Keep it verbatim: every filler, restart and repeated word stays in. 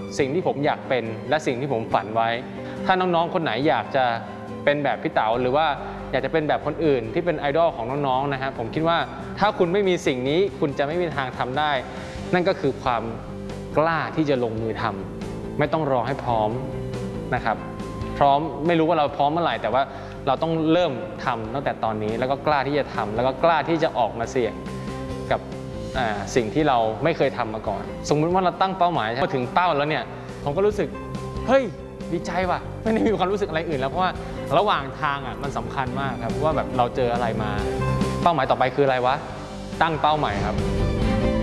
สิ่งที่ผมอยากเป็นและสิ่งที่ผมฝันไว้ถ้าน้องๆคนไหนอยากจะเป็นแบบพี่เต๋าหรือว่าอยากจะเป็นแบบคนอื่นที่เป็นไอดอลของน้องๆนะครับผมคิดว่าถ้าคุณไม่มีสิ่งนี้คุณจะไม่มีทางทำได้นั่นก็คือความกล้าที่จะลงมือทำไม่ต้องรอให้พร้อมนะครับพร้อมไม่รู้ว่าเราพร้อมเมื่อไหร่แต่ว่าเราต้องเริ่มทำตั้งแต่ตอนนี้แล้วก็กล้าที่จะทำแล้วก็กล้าที่จะออกมาเสี่ยงกับสิ่งที่เราไม่เคยทำมาก่อนสมมุติว่าเราตั้งเป้าหมายพอถึงเป้าแล้วเนี่ยผมก็รู้สึกเฮ้ยดีใจว่ะไม่ได้มีความรู้สึกอะไรอื่นแล้วเพราะว่าระหว่างทางอ่ะมันสำคัญมากครับว่าแบบเราเจออะไรมาเป้าหมายต่อไปคืออะไรวะตั้งเป้าหมายครับ